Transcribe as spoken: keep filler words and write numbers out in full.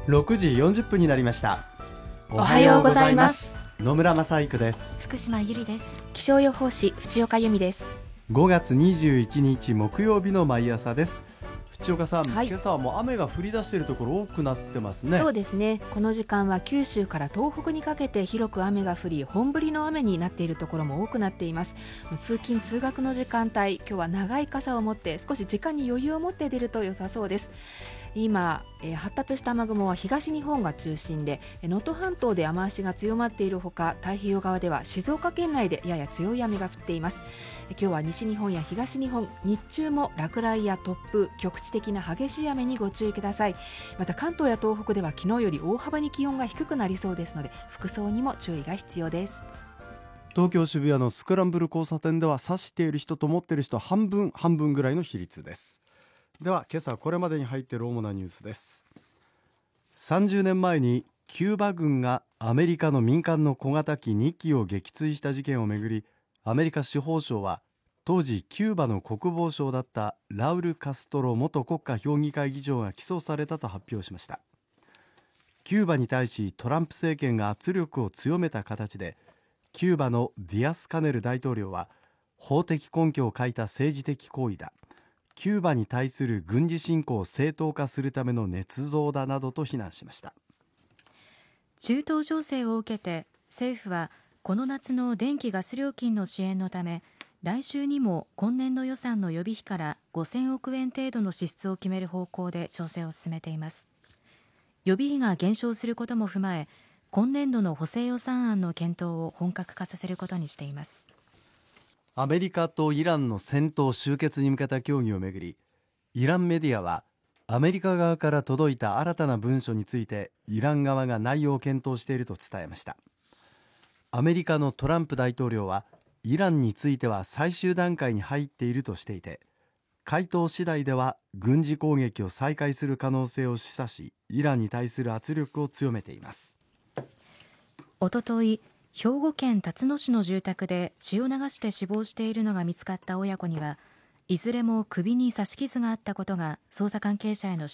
ろくじよんじゅっぷんになりました。 おはようございます。 野村正育です。 福島ゆりです。 気象予報士淵岡由美です。 ごがつにじゅういちにち木曜日の毎朝です。淵岡さん、 はい、 今朝はもう雨が降り出しているところ多くなってますね。 そうですね。この時間は九州から東北にかけて広く雨が降り、本降りの雨になっているところも多くなっています。通勤通学の時間帯、今日は長い傘を持って少し時間に余裕を持って出ると良さそうです。今、えー、発達した雨雲は東日本が中心で、能登半島で雨足が強まっているほか、太平洋側では静岡県内でやや強い雨が降っています。今日は西日本や東日本、日中も落雷や突風、局地的な激しい雨にご注意ください。また関東や東北では昨日より大幅に気温が低くなりそうですので、服装にも注意が必要です。 東京渋谷のスクランブル交差点では、差している人と持っている人半分半分ぐらいの比率です。では今朝これまでに入っている主なニュースです。さんじゅうねんまえにキューバ軍がアメリカの民間の小型機にきを撃墜した事件をめぐり、アメリカ司法省は当時キューバの国防相だったラウル・カストロ元国家評議会議長が起訴されたと発表しました。キューバに対しトランプ政権が圧力を強めた形で、キューバのディアスカネル大統領は法的根拠を欠いた政治的行為だ、キューバに対する軍事侵攻を正当化するための捏造だなどと非難しました。 中東情勢を受けて政府はこの夏の電気ガス料金の支援のため、来週にも今年度予算の予備費からごせんおくえん程度の支出を決める方向で調整を進めています。予備費が減少することも踏まえ、今年度の補正予算案の検討を本格化させることにしています。 アメリカとイランの戦闘終結に向けた協議をめぐり、イランメディアはアメリカ側から届いた新たな文書についてイラン側が内容を検討していると伝えました。アメリカのトランプ大統領はイランについては最終段階に入っているとしていて、回答次第では軍事攻撃を再開する可能性を示唆し、イランに対する圧力を強めています。 おととい、兵庫県辰野市の住宅で血を流して死亡しているのが見つかった親子には、いずれも首に刺し傷があったことが捜査関係者への